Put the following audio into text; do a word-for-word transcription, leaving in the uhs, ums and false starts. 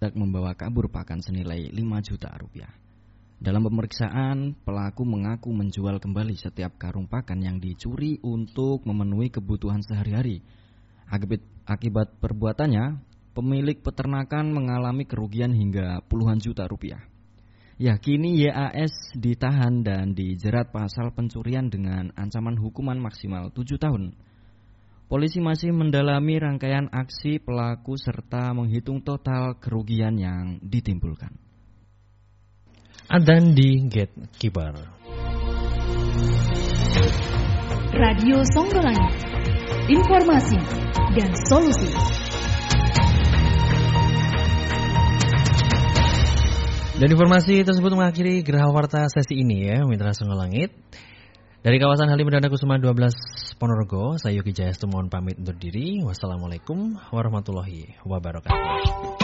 membawa kabur pakan senilai lima juta rupiah. Dalam pemeriksaan, pelaku mengaku menjual kembali setiap karung pakan yang dicuri untuk memenuhi kebutuhan sehari-hari. Akibat, akibat perbuatannya, pemilik peternakan mengalami kerugian hingga puluhan juta rupiah. Ya, kini Y A S ditahan dan dijerat pasal pencurian dengan ancaman hukuman maksimal tujuh tahun. Polisi masih mendalami rangkaian aksi pelaku serta menghitung total kerugian yang ditimbulkan. Adzan di Gatekeeper. Radio Songgolangit, informasi dan solusi. Dan informasi tersebut mengakhiri Geraha Warta sesi ini ya, Mitra Songgolangit. Dari kawasan Halim Perdana Kusuma dua belas Ponorogo, saya Yogi Jayastu mohon pamit undur diri. Wassalamualaikum warahmatullahi wabarakatuh.